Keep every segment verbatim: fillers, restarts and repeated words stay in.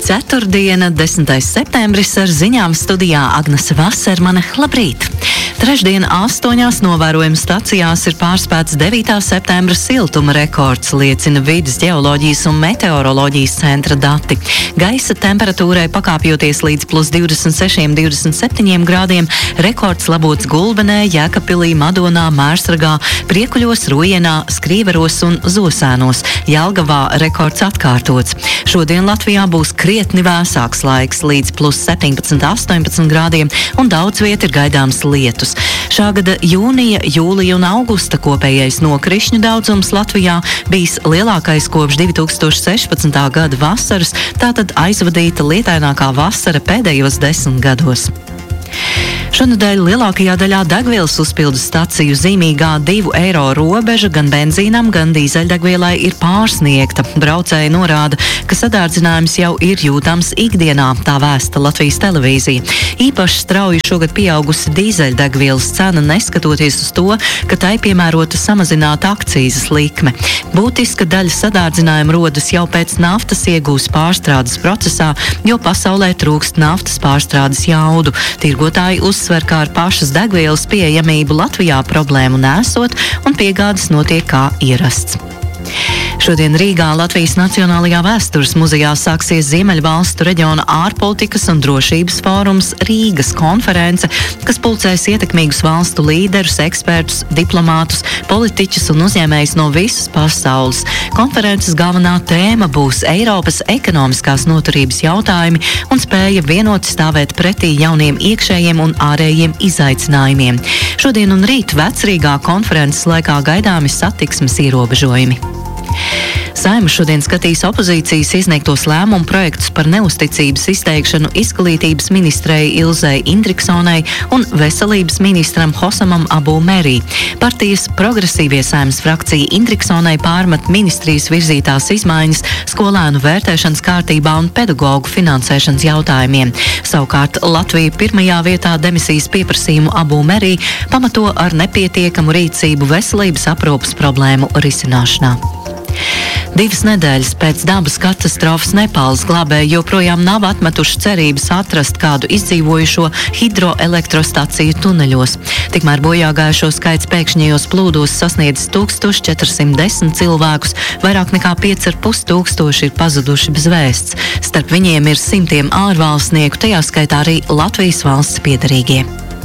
Ceturtdiena, desmitais septembris, ar ziņām studijā Agnese Vasermane. Labrīt! Trešdien astoņās novērojuma stacijās ir pārspēts devītā septembra siltuma rekords, liecina Vides ģeoloģijas un meteoroloģijas centra dati. Gaisa temperatūrai pakāpjoties līdz plus divdesmit sešiem - divdesmit septiņiem grādiem, rekords labots Gulbenē, Jēkabpilī, Madonā, Mērsragā, Priekuļos, Rujienā, Skrīveros un Zosēnos. Jelgavā rekords atkārtots. Šodien Latvijā būs krietni vēsāks laiks līdz plus septiņpadsmit astoņpadsmit grādiem un daudz viet ir gaidāms lietus. Šā gada jūnija, jūlija un augusta kopējais nokrišņu daudzums Latvijā bijis lielākais kopš divi tūkstoši sešpadsmitā gada vasaras, tātad aizvadīta lietainākā vasara pēdējos desmit gados. Šonadēļ lielākajā daļā degvielas uzpildes staciju zīmīgā divu eiro robeža gan benzīnam, gan dīzeļdegvielai ir pārsniegta. Braucēji norāda, ka sadārdzinājums jau ir jūtams ikdienā, tā vēsta Latvijas televīzija. Īpaši strauji šogad pieaugusi dīzeļdegvielas cena, neskatoties uz to, ka tai piemērota samazināta akcīzes likme. Būtiska daļa sadārdzinājuma rodas jau pēc naftas iegūs pārstrādes procesā, jo pasaulē trūkst naftas pārstrādes jaudu. Tirgotāji uzsver, ka ar pašas degvielas pieejamību Latvijā problēmu nesot un piegādes notiek kā ierasts. Šodien Rīgā Latvijas Nacionālajā vēstures muzejā sāksies Ziemeļvalstu reģiona ārpolitikas un drošības fórums Rīgas konference, kas pulcēs ietekmīgus valstu līderus, ekspertus, diplomātus, politiķus un uzņēmējus no visas pasaules. Konferences galvenā tēma būs Eiropas ekonomiskās noturības jautājumi un spēja vienoti stāvēt pretī jauniem iekšējiem un ārējiem izaicinājumiem. Šodien un rīt Vecrīgā konferences laikā gaidāmi satiksmes ierobežojumi. Saeima šodien skatīs opozīcijas iesniegtos lēmumu projektus par neusticības izteikšanu izglītības ministrei Ilzei Indriksonai un veselības ministram Hosamam Abu Merī. Partijas progresīvie Saeimas frakcija Indriksonai pārmet ministrijas virzītās izmaiņas skolēnu vērtēšanas kārtībā un pedagoģu finansēšanas jautājumiem. Savukārt Latvija pirmajā vietā demisijas pieprasījumu Abu Merī pamato ar nepietiekamu rīcību veselības aprūpes problēmu risināšanā. Divas nedēļas pēc dabas katastrofas Nepāles glābēji joprojām nav atmetuši cerības atrast kādu izdzīvojušo hidroelektrostaciju tuneļos. Tikmēr bojāgājušo skaits pēkšņajos plūdos sasniedz tūkstoš četri simti desmit cilvēkus, vairāk nekā pieci ar pus tūkstoši ir pazuduši bez vēsts. Starp viņiem ir simtiem ārvalstnieku, tajā skaitā arī Latvijas valsts piederīgie.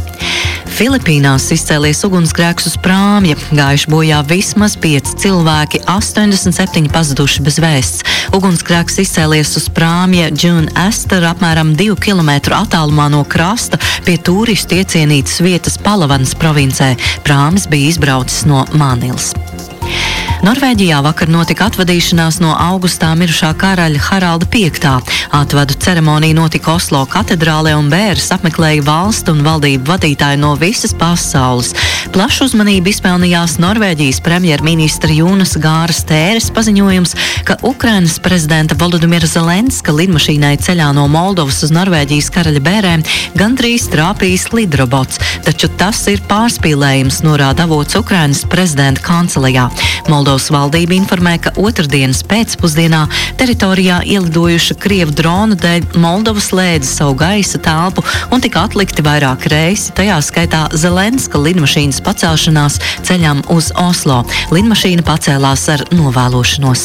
Filipīnās izcēlies ugunsgrēks uz prāmja, gājuši bojā vismaz pieci cilvēki, astoņdesmit septiņi pazuduši bez vēsts. Ugunsgrēks izcēlies uz prāmja Džun Ester apmēram divu kilometru attālumā no krasta pie tūristu iecienītas vietas Palavanas provincē. Prāmis bija izbraucis no Manilas. Norvēģijā vakar notika atvadīšanās no augustā mirušā karaļa Haralda piektā. Atvadu ceremonija notika Oslo katedrālē un bērns apmeklēja valstu un valdību vadītāju no visas pasaules. Plašu uzmanību izpelnījās Norvēģijas premjerministra Jonas Gāras Tēres paziņojums, ka Ukrainas prezidenta Volodimira Zelenska lidmašīnai ceļā no Moldovas uz Norvēģijas karaļa bērēm gandrīz trāpījis lidrobots, taču tas ir pārspīlējums, norāda avots Ukrainas prezidenta kancelejā. Moldovas valdība informē, ka otrdienas pēcpusdienā teritorijā ielidojuša Krievu dronu dēļ Moldova slēdza savu gaisa telpu un tika atlikti vairāk reisi, tajā skaitā Zelenska lidmašīnas pacelšanās ceļam uz Oslo. Lidmašīna pacēlās ar novēlošanos.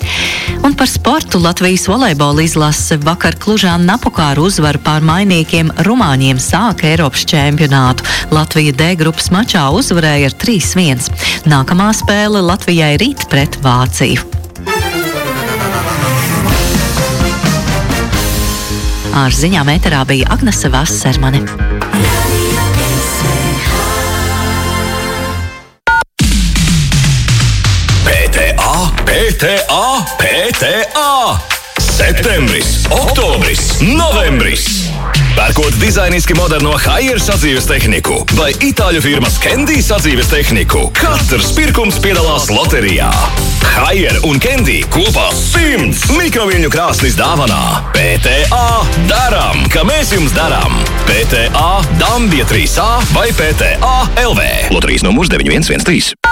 Un par sportu Latvijas volejbola izlase vakar Klužā Napokāru uzvaru pār mainīkiem Rumāņiem sāka Eiropas čempionātu. Latvija D grupas mačā uzvarēja ar trīs viens. Nākamā spēle Latvijai rīt pret Vāciju. Ar ziņām ēterā bija Agnese Vasermane. P T A, P T A! Septembris, oktobris, novembris! Pērkot dizainiski moderno Haier sadzīves tehniku vai itāļu firmas Candy sadzīves tehniku, katrs pirkums piedalās loterijā. Haier un Candy kopā simts mikroviļņu krāsnis dāvanā. P T A daram, ka mēs jums daram. P T A Dambja trīs A vai P T A L V. Loterijas numurs deviņi viens viens trīs.